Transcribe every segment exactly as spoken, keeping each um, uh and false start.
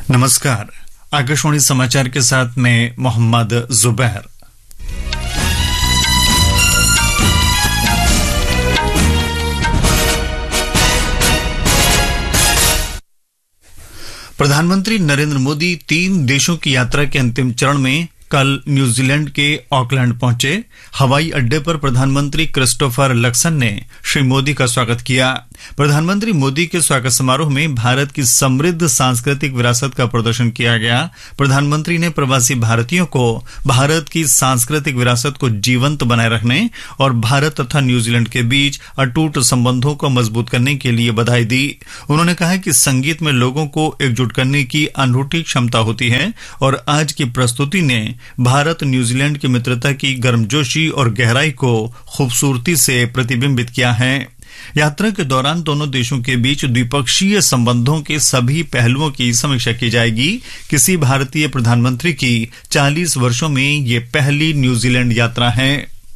नमस्कार, आकाशवाणी समाचार के साथ मैं मोहम्मद जुबैर। प्रधानमंत्री नरेंद्र मोदी तीन देशों की यात्रा के अंतिम चरण में कल न्यूजीलैंड के ऑकलैंड पहुंचे। हवाई अड्डे पर प्रधानमंत्री क्रिस्टोफर लक्सन ने श्री मोदी का स्वागत किया। प्रधानमंत्री मोदी के स्वागत समारोह में भारत की समृद्ध सांस्कृतिक विरासत का प्रदर्शन किया गया। प्रधानमंत्री ने प्रवासी भारतीयों को भारत की सांस्कृतिक विरासत को जीवंत बनाए रखने और भारत तथा न्यूजीलैंड के बीच अटूट संबंधों को मजबूत करने के लिए बधाई दी। उन्होंने कहा कि संगीत में लोगों को एकजुट करने की अनूठी क्षमता होती है और आज की प्रस्तुति ने भारत न्यूजीलैंड की मित्रता की गर्मजोशी और गहराई को खूबसूरती से प्रतिबिंबित किया है। यात्रा के दौरान दोनों देशों के बीच द्विपक्षीय संबंधों के सभी पहलुओं की समीक्षा की जाएगी। किसी भारतीय प्रधानमंत्री की चालीस वर्षों में ये पहली न्यूजीलैंड यात्रा है।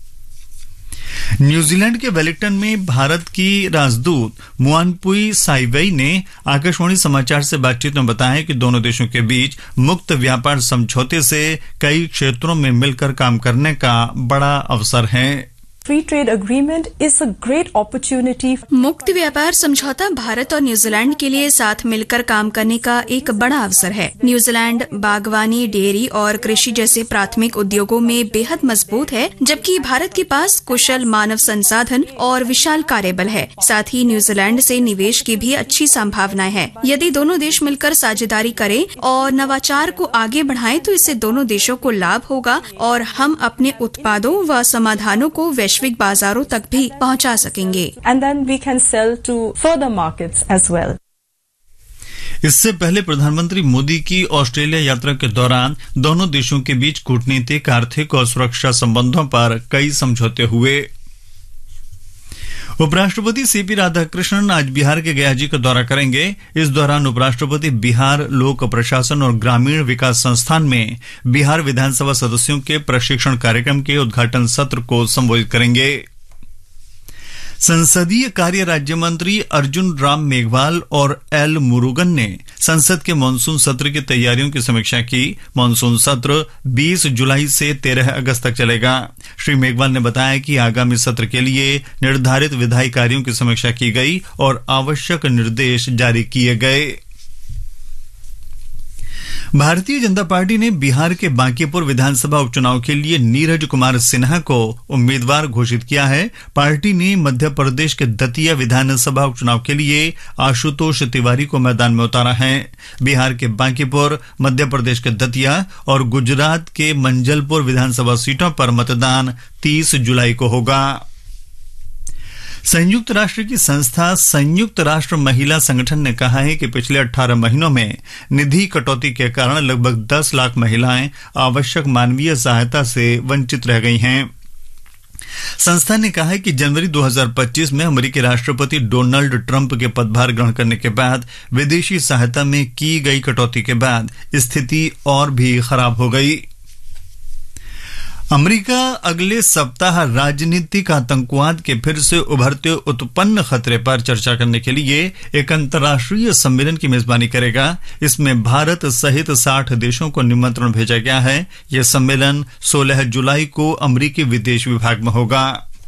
न्यूजीलैंड के वेलिंगटन में भारत की राजदूत मुआनपुई साइवेई ने आकाशवाणी समाचार से बातचीत में बताया कि दोनों देशों के बीच मुक्त व्यापार समझौते से कई क्षेत्रों में मिलकर काम करने का बड़ा अवसर है। Free trade agreement is a great opportunity. मुक्त व्यापार समझौता भारत और न्यूजीलैंड के लिए साथ मिलकर काम करने का एक बड़ा अवसर है। न्यूजीलैंड बागवानी, डेयरी और कृषि जैसे प्राथमिक उद्योगों में बेहद मजबूत है, जबकि भारत के पास कुशल मानव संसाधन और विशाल कार्यबल है। साथ ही न्यूजीलैंड से निवेश की भी अच्छी संभावनाएं हैं। यदि दोनों देश मिलकर साझेदारी करें और नवाचार को आगे बढ़ाएं, तो इससे दोनों देशों को लाभ होगा और हम अपने उत्पादों व समाधानों को वैश्विक बाजारों तक भी पहुंचा सकेंगे। And then we can sell to further markets as well. इससे पहले प्रधानमंत्री मोदी की ऑस्ट्रेलिया यात्रा के दौरान दोनों देशों के बीच कूटनीतिक, आर्थिक और सुरक्षा संबंधों पर कई समझौते हुए। उपराष्ट्रपति सीपी राधाकृष्णन आज बिहार के गयाजी का दौरा करेंगे। इस दौरान उपराष्ट्रपति बिहार लोक प्रशासन और ग्रामीण विकास संस्थान में बिहार विधानसभा सदस्यों के प्रशिक्षण कार्यक्रम के उद्घाटन सत्र को संबोधित करेंगे। संसदीय कार्य राज्य मंत्री अर्जुन राम मेघवाल और एल मुरुगन ने संसद के मानसून सत्र की तैयारियों की समीक्षा की। मानसून सत्र बीस जुलाई से तेरह अगस्त तक चलेगा। श्री मेघवाल ने बताया कि आगामी सत्र के लिए निर्धारित विधायी कार्यों की समीक्षा की गई और आवश्यक निर्देश जारी किए गए। भारतीय जनता पार्टी ने बिहार के बांकीपुर विधानसभा उपचुनाव के लिए नीरज कुमार सिन्हा को उम्मीदवार घोषित किया है। पार्टी ने मध्य प्रदेश के दतिया विधानसभा उपचुनाव के लिए आशुतोष तिवारी को मैदान में उतारा है। बिहार के बांकीपुर, मध्य प्रदेश के दतिया और गुजरात के मंजलपुर विधानसभा सीटों पर मतदान तीस जुलाई को होगा। संयुक्त राष्ट्र की संस्था संयुक्त राष्ट्र महिला संगठन ने कहा है कि पिछले अठारह महीनों में निधि कटौती के कारण लगभग दस लाख महिलाएं आवश्यक मानवीय सहायता से वंचित रह गई हैं। संस्था ने कहा है कि जनवरी दो हज़ार पच्चीस में अमेरिकी राष्ट्रपति डोनाल्ड ट्रंप के पदभार ग्रहण करने के बाद विदेशी सहायता में की गई कटौती के बाद स्थिति और भी खराब हो गई। अमेरिका अगले सप्ताह राजनीतिक आतंकवाद के फिर से उभरते उत्पन्न खतरे पर चर्चा करने के लिए एक अंतर्राष्ट्रीय सम्मेलन की मेजबानी करेगा। इसमें भारत सहित साठ देशों को निमंत्रण भेजा गया है। यह सम्मेलन सोलह जुलाई को अमेरिकी विदेश विभाग में होगा।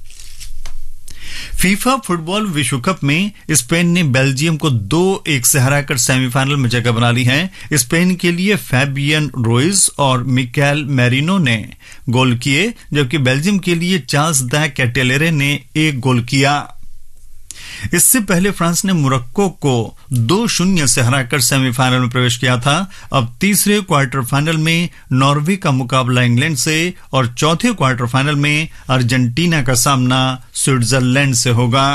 फीफा फुटबॉल विश्व कप में स्पेन ने बेल्जियम को दो एक से हराकर सेमीफाइनल में जगह बना ली है। स्पेन के लिए फैबियन रोइस और मिकेल मैरिनो ने गोल किए, जबकि बेल्जियम के लिए चार्ल्स द कैटेलेरे ने एक गोल किया। इससे पहले फ्रांस ने मोरक्को को दो शून्य से हराकर सेमीफाइनल में प्रवेश किया था। अब तीसरे क्वार्टर फाइनल में नॉर्वे का मुकाबला इंग्लैंड से और चौथे क्वार्टर फाइनल में अर्जेंटीना का सामना स्विट्जरलैंड से होगा।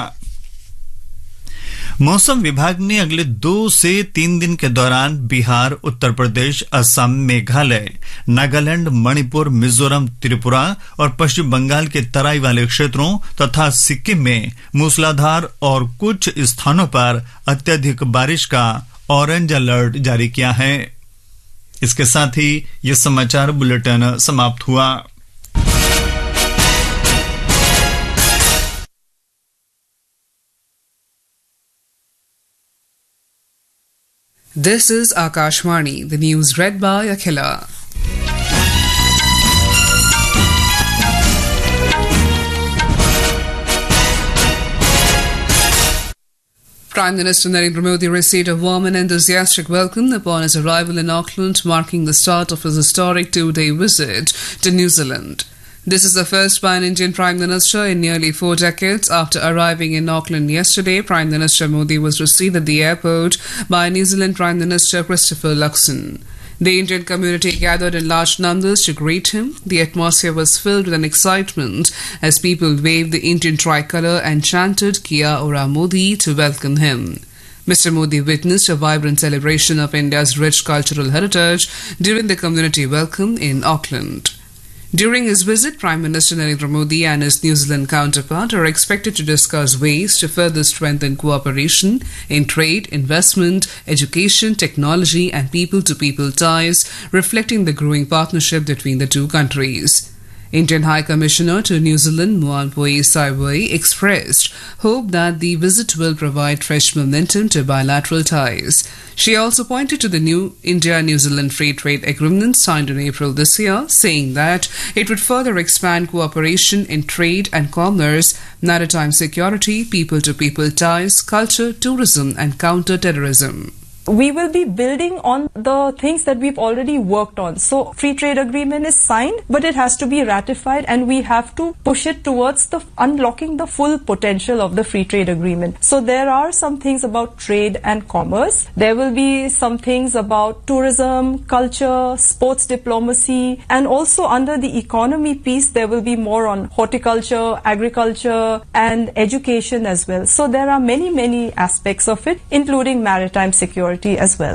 मौसम विभाग ने अगले दो से तीन दिन के दौरान बिहार, उत्तर प्रदेश, असम, मेघालय, नागालैंड, मणिपुर, मिजोरम, त्रिपुरा और पश्चिम बंगाल के तराई वाले क्षेत्रों तथा सिक्किम में मूसलाधार और कुछ स्थानों पर अत्यधिक बारिश का ऑरेंज अलर्ट जारी किया है। इसके साथ ही यह समाचार बुलेटिन समाप्त हुआ। This is Akashvani, the news read by Akhila. Prime Minister Narendra Modi received a warm and enthusiastic welcome upon his arrival in Auckland, marking the start of his historic two-day visit to New Zealand. This is the first by an Indian Prime Minister in nearly four decades. After arriving in Auckland yesterday, Prime Minister Modi was received at the airport by New Zealand Prime Minister Christopher Luxon. The Indian community gathered in large numbers to greet him. The atmosphere was filled with an excitement as people waved the Indian tricolour and chanted Kia Ora Modi to welcome him. Mister Modi witnessed a vibrant celebration of India's rich cultural heritage during the community welcome in Auckland. During his visit, Prime Minister Narendra Modi and his New Zealand counterpart are expected to discuss ways to further strengthen cooperation in trade, investment, education, technology and people-to-people ties, reflecting the growing partnership between the two countries. Indian High Commissioner to New Zealand, Moanpoi Saiwai, expressed hope that the visit will provide fresh momentum to bilateral ties. She also pointed to the new India-New Zealand Free Trade Agreement signed in April this year, saying that it would further expand cooperation in trade and commerce, maritime security, people-to-people ties, culture, tourism and counter-terrorism. We will be building on the things that we've already worked on. So, free trade agreement is signed, but it has to be ratified and we have to push it towards the unlocking the full potential of the free trade agreement. So, there are some things about trade and commerce. There will be some things about tourism, culture, sports diplomacy, and also under the economy piece, there will be more on horticulture, agriculture, and education as well. So, there are many, many aspects of it, including maritime security as well.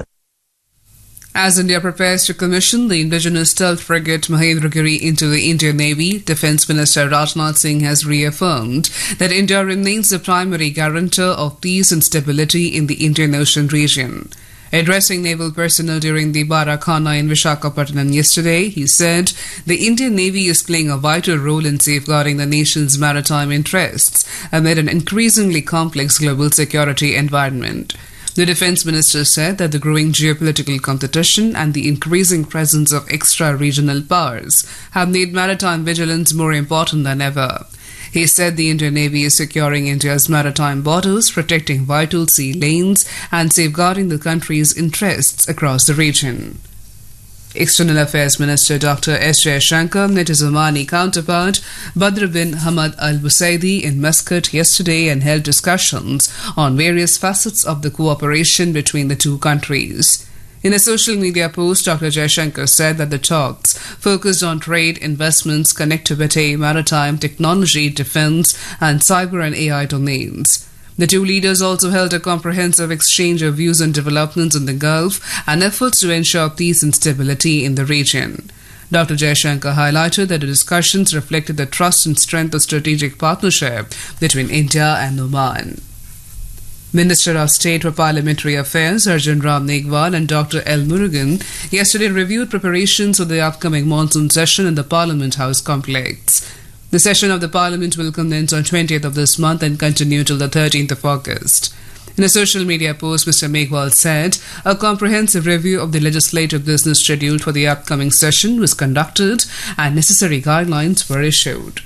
As India prepares to commission the indigenous stealth frigate Mahendragiri into the Indian Navy, Defence Minister Rajnath Singh has reaffirmed that India remains the primary guarantor of peace and stability in the Indian Ocean region. Addressing naval personnel during the Barakhana in Visakhapatnam yesterday, he said the Indian Navy is playing a vital role in safeguarding the nation's maritime interests amid an increasingly complex global security environment. The Defence Minister said that the growing geopolitical competition and the increasing presence of extra-regional powers have made maritime vigilance more important than ever. He said the Indian Navy is securing India's maritime borders, protecting vital sea lanes and safeguarding the country's interests across the region. External Affairs Minister Doctor S. Jaishankar met his Omani counterpart Badr bin Hamad Al Busaidi in Muscat yesterday and held discussions on various facets of the cooperation between the two countries. In a social media post, Doctor Jaishankar said that the talks focused on trade, investments, connectivity, maritime, technology, defense, and cyber and A I domains. The two leaders also held a comprehensive exchange of views on developments in the Gulf and efforts to ensure peace and stability in the region. Doctor Jaishankar highlighted that the discussions reflected the trust and strength of strategic partnership between India and Oman. Minister of State for Parliamentary Affairs Arjun Ram Meghwal and Doctor L. Murugan yesterday reviewed preparations for the upcoming monsoon session in the Parliament House complex. The session of the Parliament will commence on twentieth of this month and continue till the thirteenth of August. In a social media post, Mister Meghwal said a comprehensive review of the legislative business scheduled for the upcoming session was conducted and necessary guidelines were issued.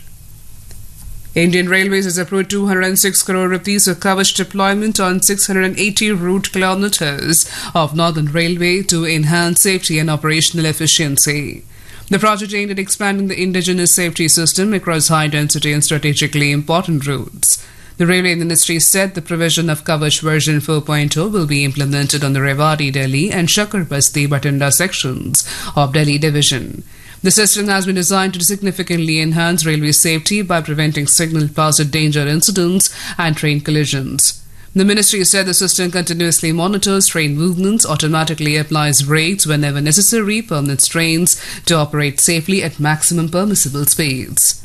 Indian Railways has approved two hundred six crore rupees of Kavach deployment on six hundred eighty route kilometres of Northern Railway to enhance safety and operational efficiency. The project aimed at expanding the indigenous safety system across high-density and strategically important routes. The Railway Ministry said the provision of Kavach version four point oh will be implemented on the Rewari-Delhi and Shakar-Basti-Bathinda sections of Delhi Division. The system has been designed to significantly enhance railway safety by preventing signal-passed danger incidents and train collisions. The ministry said the system continuously monitors train movements, automatically applies brakes whenever necessary, permits trains to operate safely at maximum permissible speeds.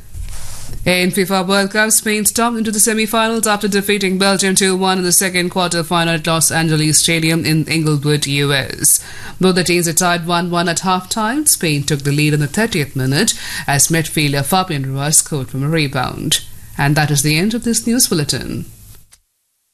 In FIFA World Cup, Spain stormed into the semi-finals after defeating Belgium two one in the second quarter-final at Los Angeles Stadium in Inglewood, U S. Both the teams are tied one one at half-time. Spain took the lead in the thirtieth minute as midfielder Fabian Ruiz scored from a rebound. And that is the end of this news bulletin.